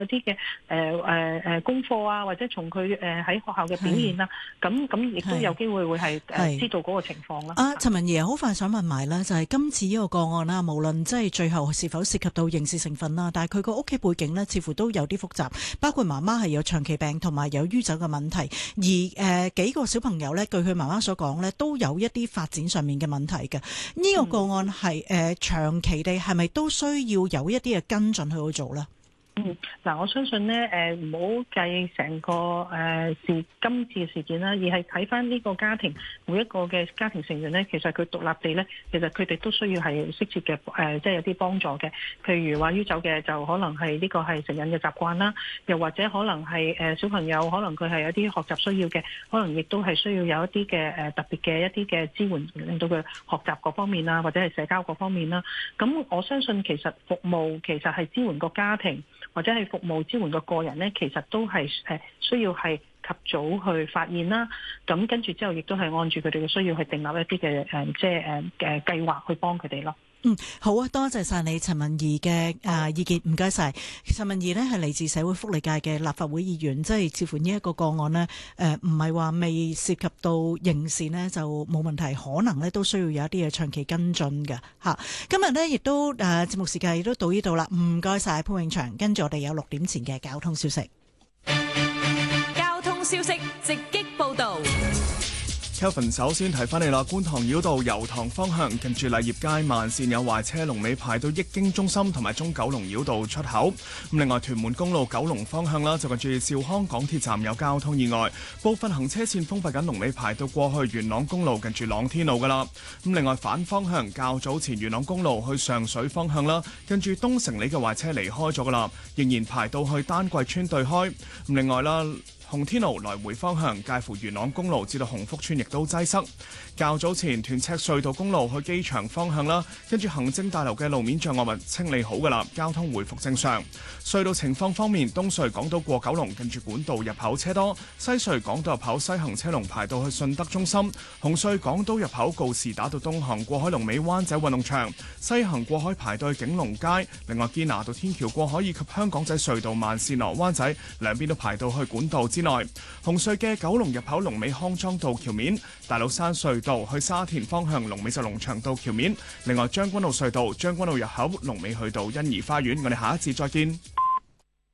嗰啲嘅功課啊，或者從佢喺學校嘅表現啦，咁亦都有機會會係知道嗰個情況啦。 陳文儀好快想問埋啦，就係今次呢個個案啦，無論即係最後是否涉及到刑事成分啦，但係佢個屋企背景呢，似乎都有啲複雜，包括媽媽係有長期病同埋有酗酒嘅問題，而幾個小朋友呢，據佢媽媽所講呢，都有一啲發展上面嘅問題嘅。呢個個案係長期地係咪都需要有一啲嘅跟進去做呢？ 嗱，我相信咧，唔好計成個今次嘅事件啦，而係睇翻呢個家庭每一個嘅家庭成員咧，其實佢獨立地咧，其實佢哋都需要係適切嘅即係有啲幫助嘅。譬如話酗酒嘅，就可能係呢個係成癮嘅習慣啦，又或者可能係小朋友，可能佢係有啲學習需要嘅，可能亦都係需要有一啲嘅特別嘅一啲嘅支援，令到佢學習各方面啊，或者係社交各方面啦。咁我相信其實服務其實係支援個家庭，或者係服務支援個人咧，其實都係需要係及早去發現啦。咁跟住之後，亦都係按住佢哋嘅需要去訂立一啲嘅即係計劃去幫佢哋咯。 好啊，多謝晒你陳文儀嘅意見，唔該晒。陳文儀呢係嚟自社會福利界嘅立法會議員，即係似乎呢一個個案呢，唔係話未涉及到刑事呢就冇問題，可能呢都需要有一啲嘅長期跟進嘅嚇。今日呢亦都節目時間亦都到呢度啦，唔該晒潘永祥，跟住我哋有6點前嘅交通消息。 交通消息直擊報導。 Kelvin 首先提翻你啦，觀塘繞道油塘方向近住勵業街慢線有壞車，龍尾排到益京中心同埋中九龍繞道出口。咁另外屯門公路九龍方向啦，就近住兆康港鐵站有交通意外，部分行車線封閉緊，龍尾排到過去元朗公路近住朗天路噶啦。咁另外反方向較早前元朗公路去上水方向啦，近住東城里嘅壞車離開咗噶啦，仍然排到去丹桂村對開。咁另外啦，洪天路來回方向介乎元朗公路至到鴻福村亦都擠塞。較早前屯赤隧道公路去機場方向啦，跟住行政大樓嘅路面障礙物清理好㗎啦，交通回復正常。隧道情況方面，東隧港島過九龍近住管道入口車多，西隧港島入口西行車龍排到去順德中心，紅隧港島入口告士打道東行過海龍尾灣仔運動場，西行過海排到去景隆街。另外堅拿道天橋過海以及香港仔隧道慢線落灣仔兩邊都排到去管道之內。紅隧嘅九龍入口龍尾康莊道橋面，大老山隧道去沙田方向龍尾就龍翔道橋面。另外將軍澳隧道將軍澳入口龍尾去到欣怡花園。我哋下一節再見。